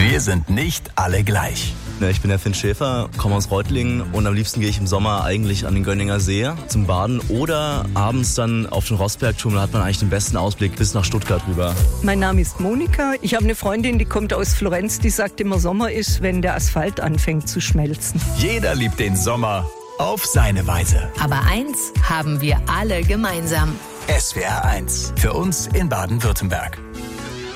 Wir sind nicht alle gleich. Ja, ich bin der Finn Schäfer, komme aus Reutlingen und am liebsten gehe ich im Sommer eigentlich an den Gönninger See zum Baden oder abends dann auf den Rossbergturm, da hat man eigentlich den besten Ausblick bis nach Stuttgart rüber. Mein Name ist Monika. Ich habe eine Freundin, die kommt aus Florenz, die sagt immer, Sommer ist, wenn der Asphalt anfängt zu schmelzen. Jeder liebt den Sommer auf seine Weise. Aber eins haben wir alle gemeinsam. SWR 1, für uns in Baden-Württemberg.